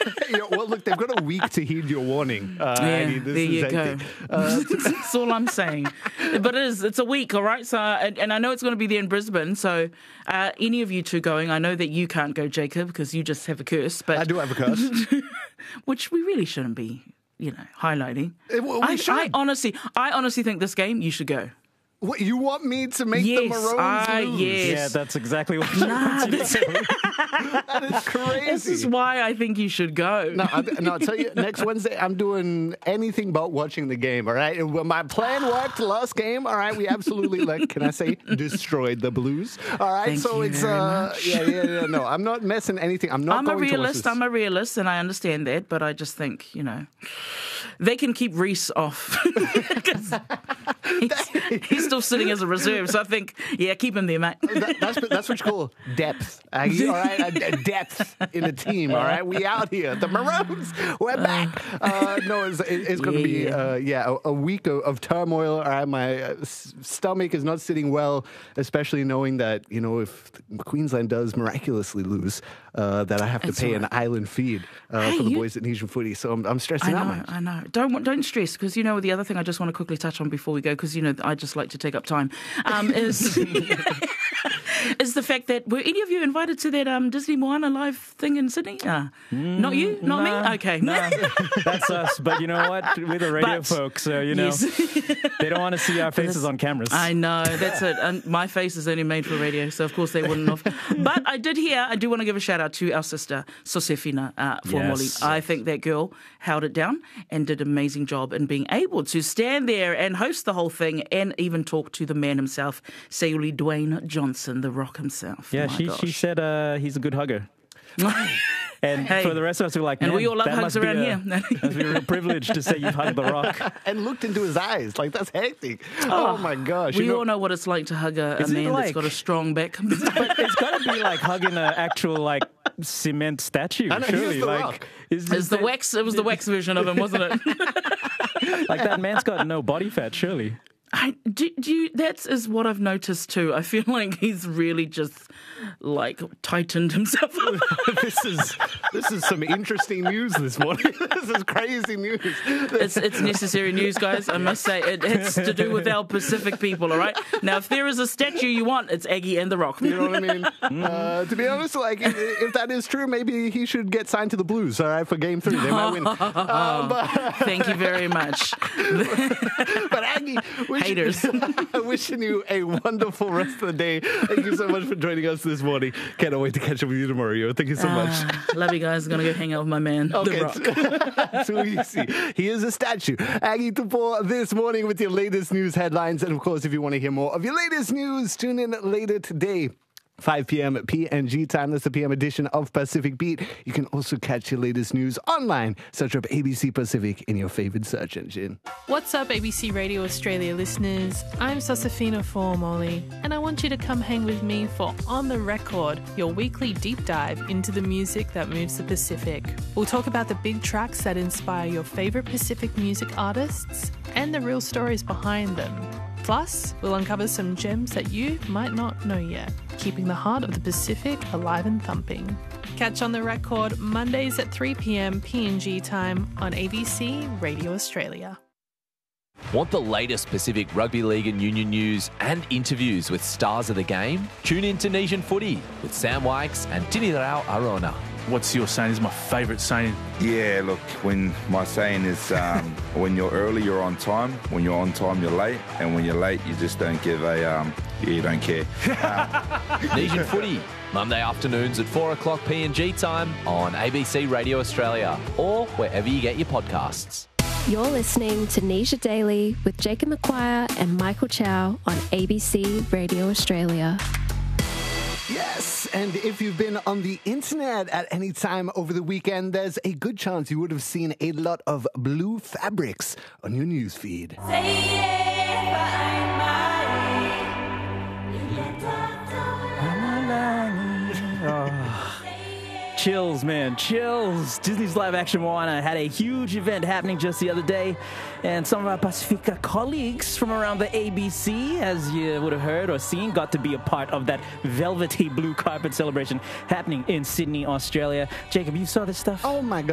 Yeah, well, look, they've got a week to heed your warning. Aggie, there you go. That's all I'm saying. But it's a week, all right? So, and I know it's going to be there in Brisbane. So, any of you two going, I know that you can't go, Jacob, because you just have a curse. But I do have a curse. which we really shouldn't be, highlighting. I honestly think this game, you should go. What, you want me to make the Maroons lose? Yes. Yeah, that's exactly what I want you to say. That is crazy. This is why I think you should go. No, I'll tell you, next Wednesday, I'm doing anything but watching the game, all right? And when my plan worked last game, all right? We absolutely, can I say, destroyed the Blues, all right? Thank you very much. Yeah, no, I'm not messing anything. I'm I'm a realist, and I understand that, but I just think, they can keep Reece off. He's still sitting as a reserve, so I think, keep him there, mate. That's what you call depth, Aggie, all right? Depth in a team, all right? We out here. The Maroons, we're back. No, it's going to be, a week of turmoil, all right? My stomach is not sitting well, especially knowing that, if Queensland does miraculously lose, that I have to pay an island feed for the boys at Nation Footy. So I'm stressing out. I know. Don't stress, because the other thing I just want to quickly touch on before we go, because I just like to take up time, is is the fact that were any of you invited to that Disney Moana live thing in Sydney? Not you, not me. Okay, no, that's us. But you know what? We're the radio folks, so yes. They don't want to see our faces on cameras. I know, that's it. And my face is only made for radio, so of course they wouldn't have. But I do want to give a shout out to our sister Sosefina Formoli. Yes. I think that girl held it down and did an amazing job in being able to stand there and host the whole thing and even talk to the man himself, Sayuli Dwayne Johnson, the Rock himself. Yeah, she said he's a good hugger. And for the rest of us, we're like, and we all love hugs around here. Must be a real privilege to say you've hugged The Rock. And looked into his eyes. That's hectic. Oh my gosh. We all know what it's like to hug a man that's got a strong back. But it's got to be like hugging an actual, cement statue, I know, surely. he's the Rock. It was the wax version of him, wasn't it? That man's got no body fat, surely. That is what I've noticed too. I feel like he's really just tightened himself up. This is some interesting news this morning. This is crazy news. It's necessary news, guys. I must say it has to do with our Pacific people. All right. Now, if there is a statue you want, it's Aggie and the Rock. You know what I mean? To be honest, if that is true, maybe he should get signed to the Blues. All right, for Game 3, they might win. Thank you very much. But Aggie, haters. Wishing you a wonderful rest of the day. Thank you so much for joining us this morning. Can't wait to catch up with you tomorrow, yo. Thank you so much. Love you guys. Gonna go hang out with my man, The Rock. Too easy. He is a statue. Aggie Tupou this morning with your latest news headlines. And of course, if you want to hear more of your latest news, tune in later today. 5 p.m. PNG time. That's the PM edition of Pacific Beat. You can also catch your latest news online. Search up ABC Pacific in your favorite search engine. What's up, ABC Radio Australia listeners? I'm Sosefina Formoli, and I want you to come hang with me for On The Record, your weekly deep dive into the music that moves the Pacific. We'll talk about the big tracks that inspire your favorite Pacific music artists and the real stories behind them. Plus, we'll uncover some gems that you might not know yet, keeping the heart of the Pacific alive and thumping. Catch On The Record Mondays at 3 p.m. PNG time on ABC Radio Australia. Want the latest Pacific Rugby League and Union news and interviews with stars of the game? Tune in to Nation Footy with Sam Wykes and Tinirao Arona. What's your saying? Is my favourite saying. Yeah, look, when my saying is when you're early, you're on time. When you're on time, you're late. And when you're late, you just don't give you don't care. Nation Footy, Monday afternoons at 4 o'clock PNG time on ABC Radio Australia or wherever you get your podcasts. You're listening to Nisha Daily with Jacob McQuire and Michael Chow on ABC Radio Australia. Yes, and if you've been on the internet at any time over the weekend, there's a good chance you would have seen a lot of blue fabrics on your newsfeed. Chills, man, chills. Disney's live action Moana had a huge event happening just the other day, and some of our Pacifica colleagues from around the ABC, as you would have heard or seen, got to be a part of that velvety blue carpet celebration happening in Sydney, Australia. Jacob, you saw this stuff? Oh my God.